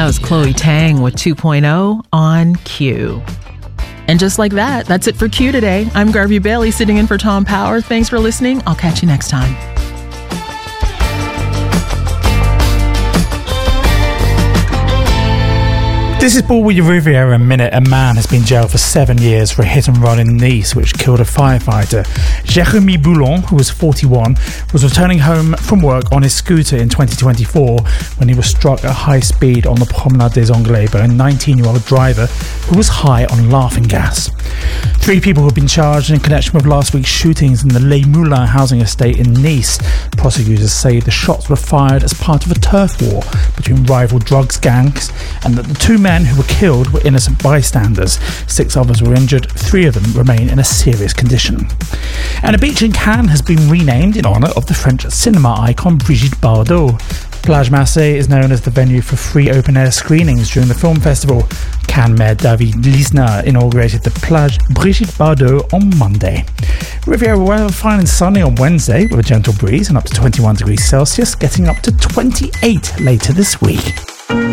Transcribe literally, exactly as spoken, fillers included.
was Chloe Tang with two point oh on Q. And just like that, that's it for Q today. I'm Garvey Bailey sitting in for Tom Power. Thanks for listening. I'll catch you next time. This is Bulwer Riviera in a minute. A man has been jailed for seven years for a hit and run in Nice which killed a firefighter. Jérémy Boulon, who was forty-one, was returning home from work on his scooter in twenty twenty-four when he was struck at high speed on the Promenade des Anglais by a nineteen-year-old driver who was high on laughing gas. Three people have been charged in connection with last week's shootings in the Les Moulins housing estate in Nice. Prosecutors say the shots were fired as part of a turf war between rival drugs gangs and that the two men who were killed were innocent bystanders. Six others were injured. Three of them remain in a serious condition. And a beach in Cannes has been renamed in honour of the French cinema icon Brigitte Bardot. Plage Marseille is known as the venue for free open-air screenings during the film festival. Cannes Mayor David Lisnard inaugurated the Plage Brigitte Bardot on Monday. Riviera weather fine and sunny on Wednesday with a gentle breeze and up to twenty-one degrees Celsius, getting up to twenty-eight later this week.